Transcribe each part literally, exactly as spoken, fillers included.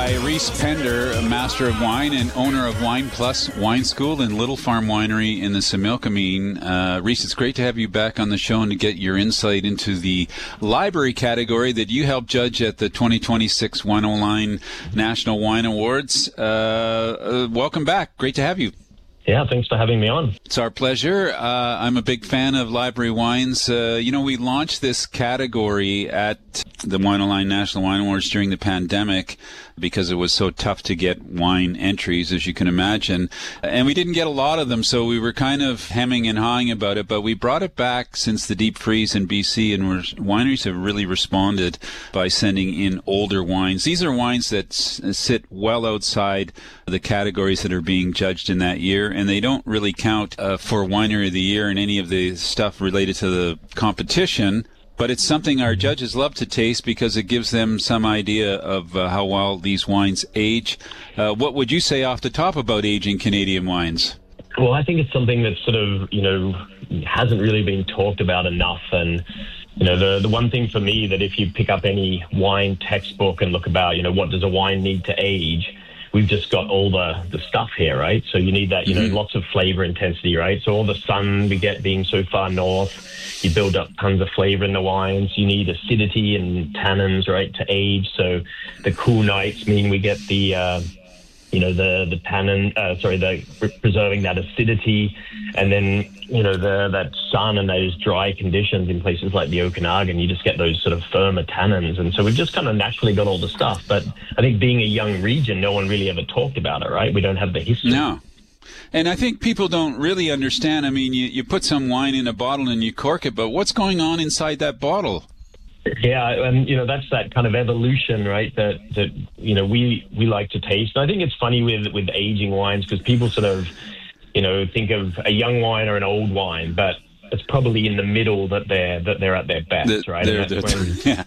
by Rhys Pender, a master of wine and owner of Wine Plus Wine School and Little Farm Winery in the Similkameen. Uh, Rhys, it's great to have you back on the show and to get your insight into the library category that you helped judge at the twenty twenty-six Wine-O-Line National Wine Awards. Uh, uh, welcome back. Great to have you. Yeah, thanks for having me on. It's our pleasure. Uh, I'm a big fan of library wines. Uh, you know, we launched this category at the Wine-O-Line National Wine Awards during the pandemic because it was so tough to get wine entries, as you can imagine. And we didn't get a lot of them, so we were kind of hemming and hawing about it. But we brought it back since the deep freeze in B C, and we're, wineries have really responded by sending in older wines. These are wines that s- sit well outside the categories that are being judged in that year, and they don't really count uh, for Winery of the Year and any of the stuff related to the competition. But it's something our judges love to taste because it gives them some idea of uh, how well these wines age. Uh, what would you say off the top about aging Canadian wines? Well, I think it's something that sort of, you know, hasn't really been talked about enough. And, you know, the the one thing for me that if you pick up any wine textbook and look about, you know, what does a wine need to age, we've just got all the, the stuff here, right? So you need that, you mm-hmm. know, lots of flavor intensity, right? So all the sun we get being so far north, you build up tons of flavor in the wines. You need acidity and tannins, right, to age. So the cool nights mean we get the, uh, you know, the the tannin, uh, sorry, the preserving that acidity, and then you know the that sun and those dry conditions in places like the Okanagan, you just get those sort of firmer tannins. And so we've just kind of naturally got all the stuff. But I think being a young region, no one really ever talked about it, right? We don't have the history. No. And I think people don't really understand. I mean, you, you put some wine in a bottle and you cork it, but what's going on inside that bottle? Yeah, and, you know, that's that kind of evolution, right, that, that you know, we, we like to taste. And I think it's funny with, with aging wines because people sort of, you know, think of a young wine or an old wine, but it's probably in the middle that they're that they're at their best, the, right? And that's when, yeah.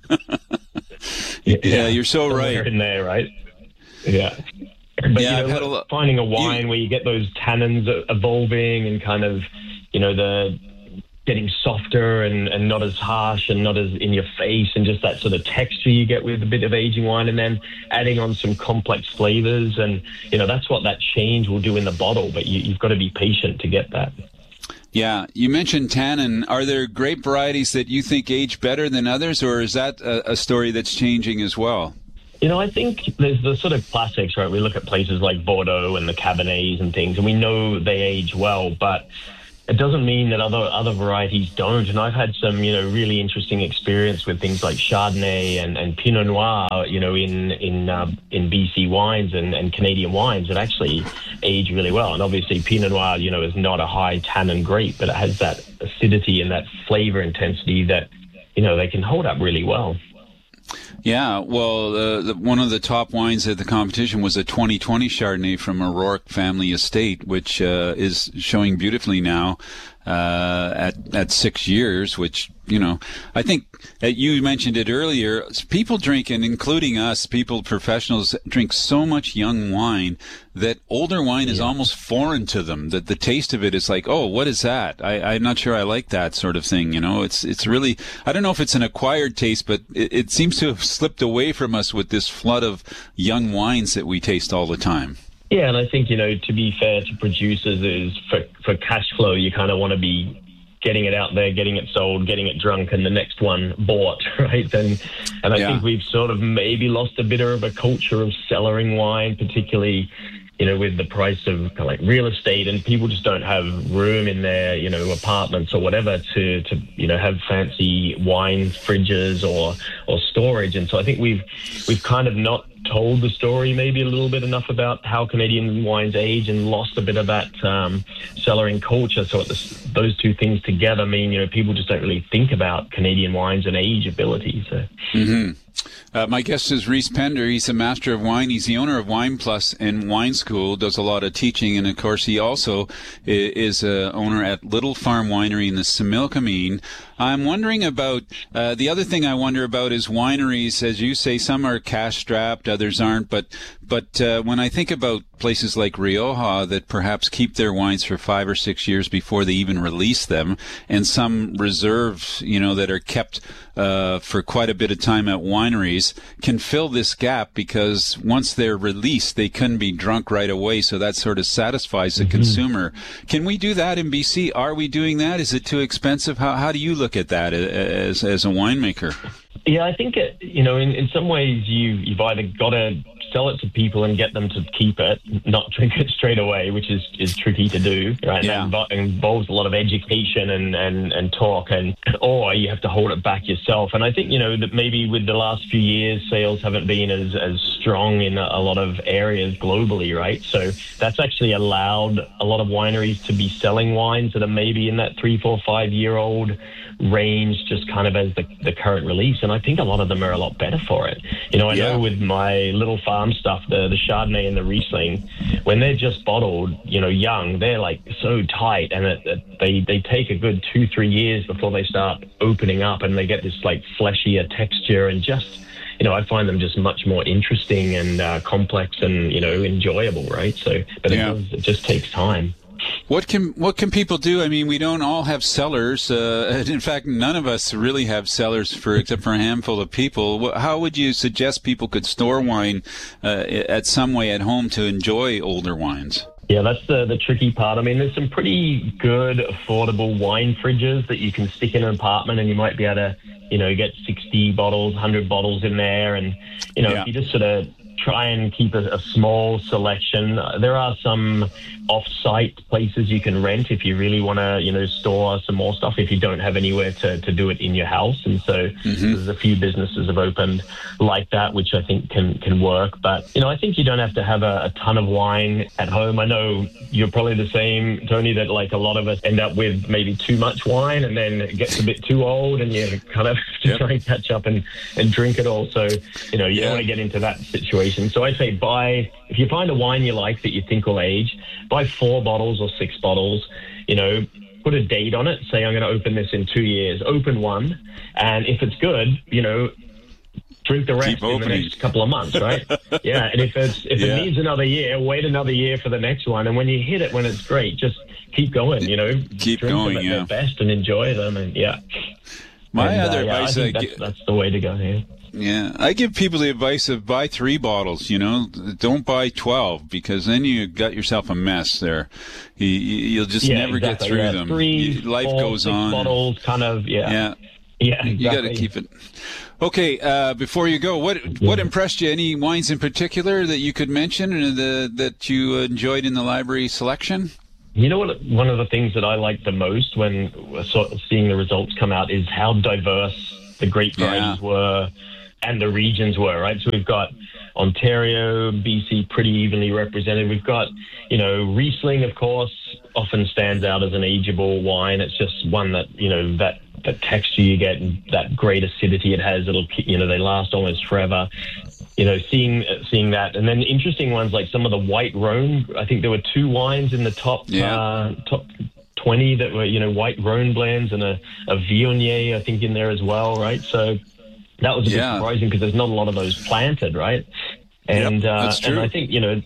yeah. Yeah, you're so right. In there, right? Yeah. But, yeah, you know, I've had a lo- finding a wine you, where you get those tannins evolving and kind of, you know, the getting softer and, and not as harsh and not as in your face, and just that sort of texture you get with a bit of aging wine, and then adding on some complex flavors. And, you know, that's what that change will do in the bottle, but you, you've got to be patient to get that. Yeah, you mentioned tannin. Are there grape varieties that you think age better than others, or is that a, a story that's changing as well? You know, I think there's the sort of classics, right? We look at places like Bordeaux and the Cabernets and things, and we know they age well, but it doesn't mean that other other varieties don't. And I've had some, you know, really interesting experience with things like Chardonnay and, and Pinot Noir, you know, in in uh, in B C wines and, and Canadian wines that actually age really well. And obviously Pinot Noir, you know, is not a high tannin grape, but it has that acidity and that flavor intensity that, you know, they can hold up really well. Yeah, well, uh, the, one of the top wines at the competition was a twenty twenty Chardonnay from O'Rourke Family Estate, which uh, is showing beautifully now uh, at at six years, which, you know, I think uh, you mentioned it earlier. People drink, and including us, people, professionals, drink so much young wine that older wine is yeah. almost foreign to them. That the taste of it is like, oh, what is that? I, I'm not sure I like that sort of thing. You know, it's it's really, I don't know if it's an acquired taste, but it, it seems to have slipped away from us with this flood of young wines that we taste all the time. Yeah, and I think, you know, to be fair to producers is for, for cash flow, you kind of want to be getting it out there, getting it sold, getting it drunk, and the next one bought, right? And and I yeah. think we've sort of maybe lost a bit of a culture of cellaring wine, particularly, you know, with the price of kind of like real estate, and people just don't have room in their, you know, apartments or whatever to, to you know, have fancy wine fridges or or storage. And so I think we've we've kind of not told the story maybe a little bit enough about how Canadian wines age and lost a bit of that um, cellaring culture. So this, those two things together mean, you know, people just don't really think about Canadian wines and ageability. So. Mm-hmm. Uh, my guest is Rhys Pender. He's a master of wine. He's the owner of Wine Plus and Wine School, does a lot of teaching, and of course he also is a owner at Little Farm Winery in the Similkameen. I'm wondering about, uh, the other thing I wonder about is wineries. As you say, some are cash-strapped, others aren't. But but uh, when I think about places like Rioja that perhaps keep their wines for five or six years before they even release them, and some reserves, you know, that are kept uh, for quite a bit of time at wineries, can fill this gap because once they're released, they couldn't be drunk right away. So that sort of satisfies the mm-hmm. consumer. Can we do that in B C? Are we doing that? Is it too expensive? How how do you look at that as as a winemaker? Yeah, I think, it, you know, in, in some ways you, you've either got to sell it to people and get them to keep it, not drink it straight away, which is, is tricky to do, right? Yeah. That invo- involves a lot of education and, and, and talk, and or you have to hold it back yourself. And I think, you know, that maybe with the last few years, sales haven't been as, as strong in a, a lot of areas globally, right? So that's actually allowed a lot of wineries to be selling wines that are maybe in that three, four, five-year-old range, just kind of as the, the current release. And I think a lot of them are a lot better for it. You know, I yeah. know with my little farm stuff, the, the Chardonnay and the Riesling, when they're just bottled, you know, young, they're like so tight, and it, it, they, they take a good two, three years before they start opening up and they get this like fleshier texture, and just, you know, I find them just much more interesting and uh, complex and, you know, enjoyable, right? So, but yeah. it, does, it just takes time. What can what can people do? I mean, we don't all have cellars. Uh, in fact, none of us really have cellars, for except for a handful of people. How would you suggest people could store wine uh, at some way at home to enjoy older wines? Yeah, that's the, the tricky part. I mean, there's some pretty good, affordable wine fridges that you can stick in an apartment, and you might be able to, you know, get sixty bottles, one hundred bottles in there. And, you know, yeah. if you just sort of try and keep a, a small selection. There are some off-site places you can rent if you really want to, you know, store some more stuff if you don't have anywhere to, to do it in your house. And so mm-hmm. there's a few businesses have opened like that, which I think can, can work. But, you know, I think you don't have to have a, a ton of wine at home. I know you're probably the same, Tony, that like a lot of us end up with maybe too much wine and then it gets a bit too old and you kind of have to yep. try and catch up and, and drink it all. So, you know, you yeah. don't want to get into that situation. So I say buy, if you find a wine you like that you think will age, buy four bottles or six bottles, you know, put a date on it. Say, I'm going to open this in two years. Open one. And if it's good, you know, drink the rest in the next couple of months, right? yeah. And if it's if yeah. it needs another year, wait another year for the next one. And when you hit it, when it's great, just keep going, you know. Keep drink going, them at yeah. their best and enjoy them. And yeah. My and, other uh, yeah, advice, I think I that's, that's the way to go here. Yeah, I give people the advice of buy three bottles, you know, don't buy twelve, because then you got yourself a mess there. You, you'll just yeah, never exactly, get through yeah. them. Three, you, life four, goes six on. bottles, kind of, yeah. Yeah. Yeah, exactly. You got to keep it. Okay, uh, before you go, what yeah. what impressed you? Any wines in particular that you could mention and the, that you enjoyed in the library selection? You know what? One of the things that I like the most when we're sort of seeing the results come out is how diverse the grape varieties yeah. were and the regions were, right? So we've got Ontario, B C pretty evenly represented. We've got, you know, Riesling, of course, often stands out as an ageable wine. It's just one that, you know, that, that texture you get and that great acidity it has, it'll, you know, they last almost forever. You know, seeing seeing that. And then interesting ones like some of the white Rhone. I think there were two wines in the top yeah. uh, top twenty that were, you know, white Rhone blends, and a, a Viognier, I think, in there as well, right? So that was a yeah. bit surprising because there's not a lot of those planted, right? And yep, uh, and I think, you know,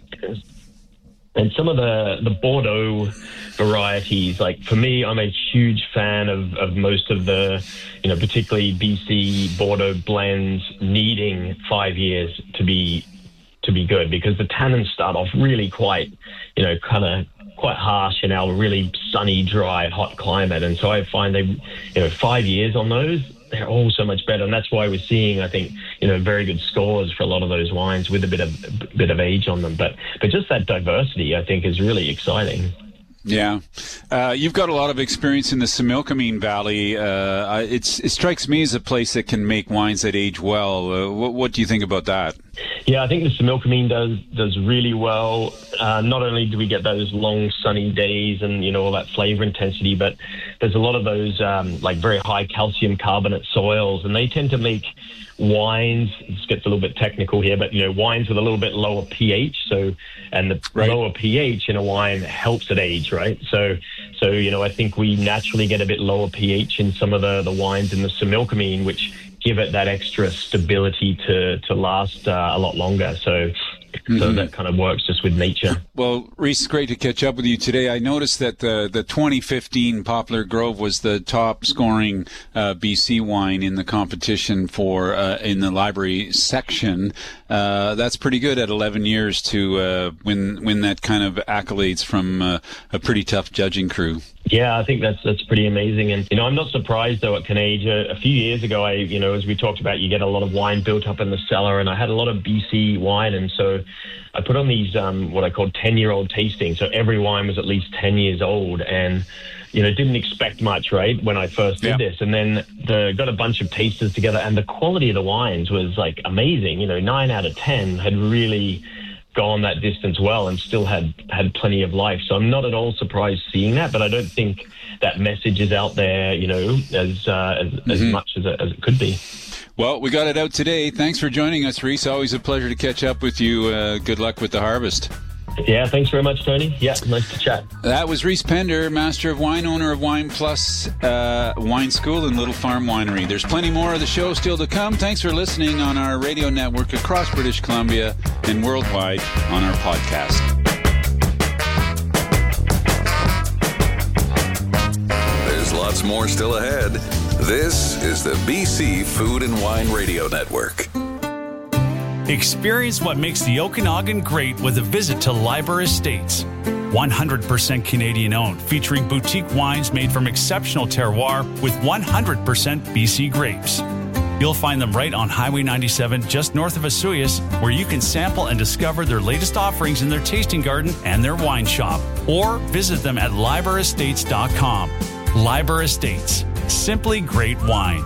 and some of the, the Bordeaux varieties, like for me, I'm a huge fan of, of most of the, you know, particularly B C Bordeaux blends needing five years to be to be good, because the tannins start off really quite, you know, kind of quite harsh in our really sunny, dry, hot climate. And so I find they, you know, five years on those, they're all so much better. And that's why we're seeing, I think, you know, very good scores for a lot of those wines with a bit of a bit of age on them. But but just that diversity, I think, is really exciting. Yeah. Uh, you've got a lot of experience in the Similkameen Valley. Uh, it's, it strikes me as a place that can make wines that age well. Uh, what, what do you think about that? Yeah, I think the Similkameen does does really well. Uh, not only do we get those long sunny days and, you know, all that flavor intensity, but there's a lot of those um, like very high calcium carbonate soils, and they tend to make wines, this gets a little bit technical here, but, you know, wines with a little bit lower pH. So, and the right. lower pH in a wine helps it age, right? So, so, you know, I think we naturally get a bit lower pH in some of the, the wines in the Similkameen, which give it that extra stability to to last uh, a lot longer. So. Mm-hmm. So that kind of works just with nature. Well, Rhys, great to catch up with you today. I noticed that the, the twenty fifteen Poplar Grove was the top scoring uh, B C wine in the competition for uh, in the library section. Uh, that's pretty good at eleven years to uh, win win that kind of accolades from uh, a pretty tough judging crew. Yeah, I think that's that's pretty amazing. And, you know, I'm not surprised, though, at Canage. A, a few years ago, I, you know, as we talked about, you get a lot of wine built up in the cellar, and I had a lot of B C wine. And so I put on these, um, what I call ten-year-old tastings. So every wine was at least ten years old. And, you know, didn't expect much, right, when I first did yeah. this. And then the, got a bunch of tasters together, and the quality of the wines was, like, amazing. You know, nine out of ten had really gone that distance well and still had had plenty of life. So I'm not at all surprised seeing that, but I don't think that message is out there, you know, as uh, as, mm-hmm. as much as it, as it could be. Well, we got it out today. Thanks for joining us, Rhys. Always a pleasure to catch up with you. Uh, good luck with the harvest. Yeah, thanks very much, Tony. Yeah, nice to chat. That was Rhys Pender, Master of Wine, owner of Wine Plus uh, Wine School and Little Farm Winery. There's plenty more of the show still to come. Thanks for listening on our radio network across British Columbia and worldwide on our podcast. There's lots more still ahead. This is the B C Food and Wine Radio Network. Experience what makes the Okanagan great with a visit to Liber Estates. one hundred percent Canadian owned, featuring boutique wines made from exceptional terroir with one hundred percent B C grapes. You'll find them right on Highway ninety-seven, just north of Osoyoos, where you can sample and discover their latest offerings in their tasting garden and their wine shop. Or visit them at liber estates dot com. Liber Estates. Simply great wine.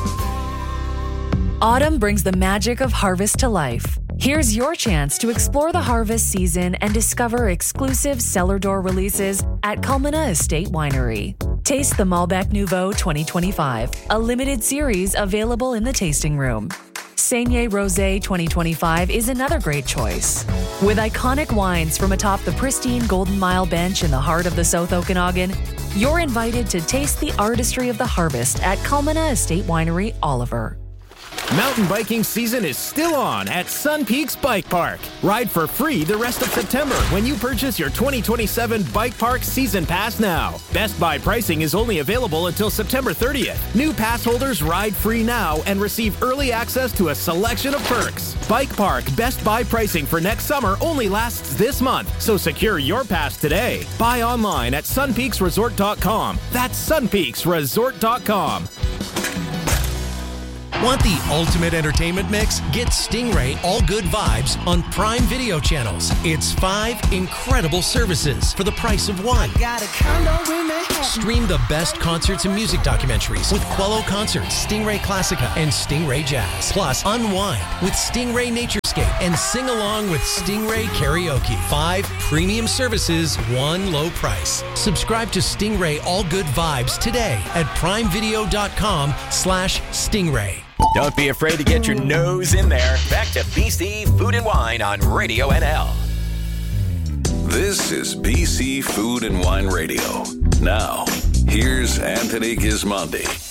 Autumn brings the magic of harvest to life. Here's your chance to explore the harvest season and discover exclusive cellar door releases at Culmina Estate Winery. Taste the Malbec Nouveau twenty twenty-five, a limited series available in the tasting room. Saignée Rosé twenty twenty-five is another great choice. With iconic wines from atop the pristine Golden Mile Bench in the heart of the South Okanagan, you're invited to taste the artistry of the harvest at Culmina Estate Winery, Oliver. Mountain biking season is still on at Sun Peaks Bike Park. Ride for free the rest of September when you purchase your twenty twenty-seven Bike Park Season Pass now. Best Buy pricing is only available until September thirtieth. New pass holders ride free now and receive early access to a selection of perks. Bike Park Best Buy pricing for next summer only lasts this month, so secure your pass today. Buy online at sun peaks resort dot com. That's sun peaks resort dot com. Want the ultimate entertainment mix? Get Stingray All Good Vibes on Prime Video channels. It's five incredible services for the price of one. Stream the best concerts and music documentaries with Quello Concerts, Stingray Classica, and Stingray Jazz. Plus, unwind with Stingray Naturescape and sing along with Stingray Karaoke. Five premium services, one low price. Subscribe to Stingray All Good Vibes today at prime video dot com slash Stingray. Don't be afraid to get your nose in there. Back to B C Food and Wine on Radio N L. This is B C Food and Wine Radio. Now, here's Anthony Gismondi.